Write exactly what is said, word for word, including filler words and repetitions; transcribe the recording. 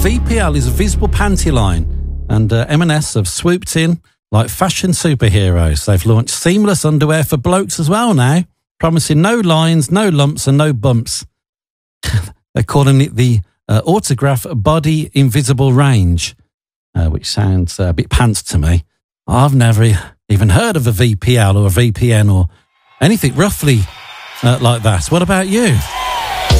V P L is a visible panty line, and uh, M and S have swooped in like fashion superheroes. They've launched seamless underwear for blokes as well now, promising no lines, no lumps and no bumps. They're calling it the uh, Autograph Body Invisible Range, uh, which sounds uh, a bit pants to me. I've never even heard of a V P L or a V P N or anything roughly uh, like that. What about you?